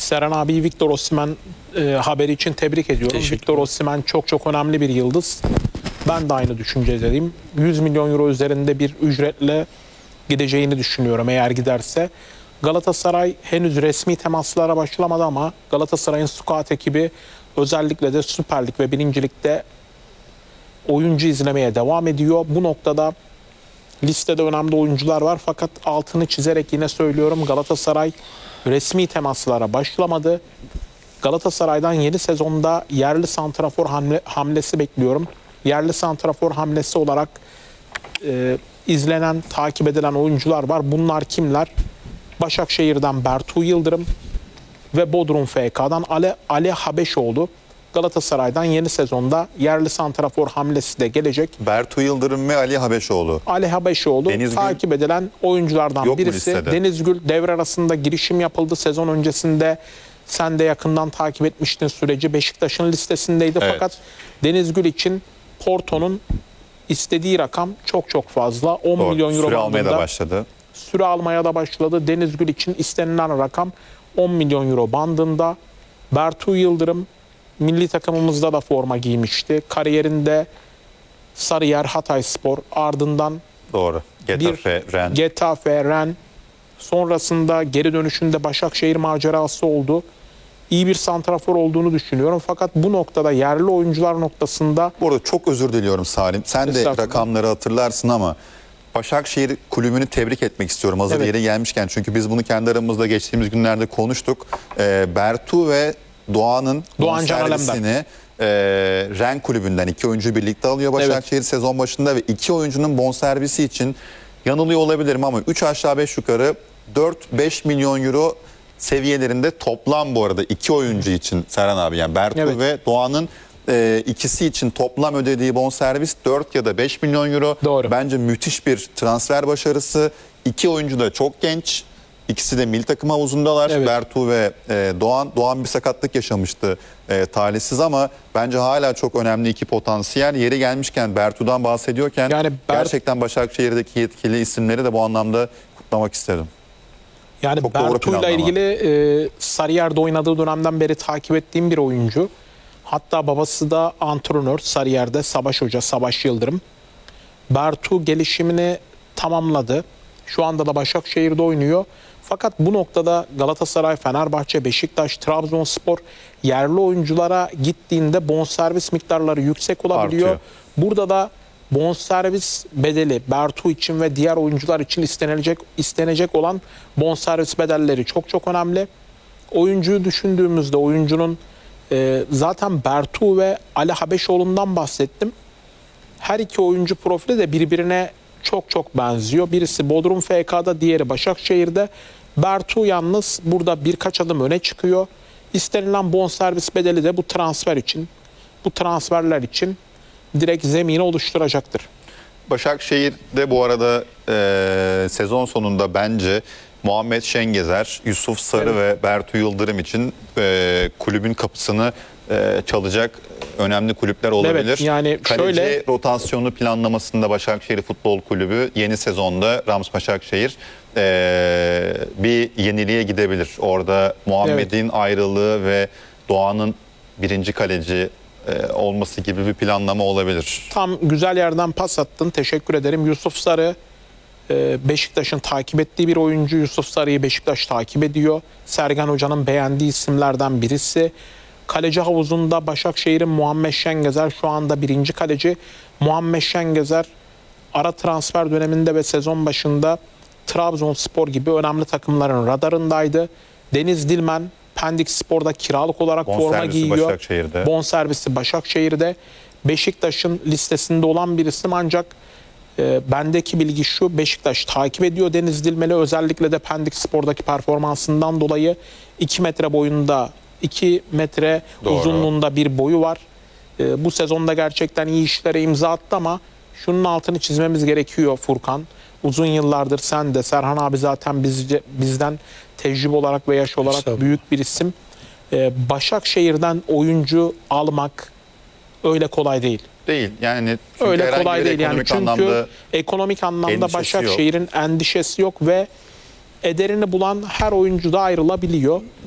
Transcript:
Serhan abi Victor Osimhen haberi için tebrik ediyorum. Victor Osimhen çok çok önemli bir yıldız. Ben de aynı düşüncedeyim. 100 milyon euro üzerinde bir ücretle gideceğini düşünüyorum eğer giderse. Galatasaray henüz resmi temaslara başlamadı ama Galatasaray'ın scout ekibi özellikle de Süper Lig ve 1. Lig'de oyuncu izlemeye devam ediyor. Bu noktada listede önemli oyuncular var fakat altını çizerek yine söylüyorum, Galatasaray resmi temaslara başlamadı. Galatasaray'dan yeni sezonda yerli santrafor hamlesi bekliyorum. Yerli santrafor hamlesi olarak izlenen, takip edilen oyuncular var. Bunlar kimler? Başakşehir'den Bertu Yıldırım ve Bodrum FK'dan Ali Habeşoğlu. Galatasaray'dan yeni sezonda yerli santrafor hamlesi de gelecek. Bertu Yıldırım ve Ali Habeşoğlu. Ali Habeşoğlu takip edilen oyunculardan birisi. Denizgül devre arasında girişim yapıldı. Sezon öncesinde sen de yakından takip etmiştin süreci. Beşiktaş'ın listesindeydi fakat Denizgül için Porto'nun istediği rakam çok çok fazla. 10 milyon euro süre almaya da bandında. başladı. Süre almaya da başladı. Denizgül için istenilen rakam 10 milyon euro bandında. Bertu Yıldırım milli takımımızda da forma giymişti. Kariyerinde Sarıyer, Hatayspor, ardından Getafe, Ren. Sonrasında geri dönüşünde Başakşehir macerası oldu. İyi bir santrafor olduğunu düşünüyorum. Fakat bu noktada yerli oyuncular noktasında... Bu arada çok özür diliyorum Salim. Sen de rakamları hatırlarsın ama Başakşehir kulübünü tebrik etmek istiyorum. Hazır yeri gelmişken. Çünkü biz bunu kendi aramızda geçtiğimiz günlerde konuştuk. Bertu ve Doğan'ın bonservisini Ren kulübünden 2 oyuncu birlikte alıyor Başakşehir sezon başında ve 2 oyuncunun bonservisi için yanılıyor olabilirim ama 3 aşağı 5 yukarı 4-5 milyon euro seviyelerinde toplam bu arada 2 oyuncu için Serhan abi, yani Bertu ve Doğan'ın ikisi için toplam ödediği bonservis 4 ya da 5 milyon euro. Doğru. Bence müthiş bir transfer başarısı. 2 oyuncu da çok genç. İkisi de milli takım havuzundalar. Bertu ve Doğan. Doğan bir sakatlık yaşamıştı talihsiz ama bence hala çok önemli 2 potansiyel. Yeri gelmişken Bertu'dan bahsediyorken yani gerçekten Başakşehir'deki yetkili isimleri de bu anlamda kutlamak isterim. Yani Bertu'yla ilgili Sarıyer'de oynadığı dönemden beri takip ettiğim bir oyuncu. Hatta babası da antrenör Sarıyer'de, Savaş Hoca, Savaş Yıldırım. Bertu gelişimini tamamladı. Şu anda da Başakşehir'de oynuyor. Fakat bu noktada Galatasaray, Fenerbahçe, Beşiktaş, Trabzonspor yerli oyunculara gittiğinde bonservis miktarları yüksek olabiliyor. Artıyor. Burada da bonservis bedeli Bertu için ve diğer oyuncular için istenecek olan bonservis bedelleri çok çok önemli. Oyuncuyu düşündüğümüzde oyuncunun zaten Bertu ve Ali Habeşoğlu'ndan bahsettim. Her iki oyuncu profili de birbirine çok çok benziyor. Birisi Bodrum FK'da, diğeri Başakşehir'de. Bertu yalnız burada birkaç adım öne çıkıyor. İstenilen bonservis bedeli de bu transferler için direkt zemini oluşturacaktır. Başakşehir'de bu arada sezon sonunda bence Muhammed Şengezer, Yusuf Sarı ve Bertu Yıldırım için kulübün kapısını çalacak önemli kulüpler olabilir. Yani kaleci rotasyonu planlamasında Başakşehir Futbol Kulübü yeni sezonda Rams Başakşehir bir yeniliğe gidebilir. Orada Muhammed'in ayrılığı ve Doğan'ın birinci kaleci olması gibi bir planlama olabilir. Tam güzel yerden pas attın. Teşekkür ederim. Yusuf Sarı Beşiktaş'ın takip ettiği bir oyuncu. Yusuf Sarı'yı Beşiktaş takip ediyor. Sergen Hoca'nın beğendiği isimlerden birisi. Kaleci havuzunda Başakşehir'in Muhammed Şengezer şu anda birinci kaleci. Muhammed Şengezer ara transfer döneminde ve sezon başında Trabzonspor gibi önemli takımların radarındaydı. Deniz Dilmen Pendik Spor'da kiralık olarak forma giyiyor. Bonservisi Başakşehir'de. Beşiktaş'ın listesinde olan bir isim ancak bendeki bilgi şu: Beşiktaş takip ediyor Deniz Dilmen'i, özellikle de Pendik Spor'daki performansından dolayı 2 metre boyunda, 2 metre uzunluğunda bir boyu var. Bu sezonda gerçekten iyi işlere imza attı ama şunun altını çizmemiz gerekiyor Furkan. Uzun yıllardır sen de, Serhan abi zaten bizden tecrübe olarak ve yaş olarak büyük bir isim. Başakşehir'den oyuncu almak öyle kolay değil. Yani öyle kolay değil yani, çünkü ekonomik anlamda Başakşehir'in endişesi yok ve ederini bulan her oyuncu da ayrılabiliyor.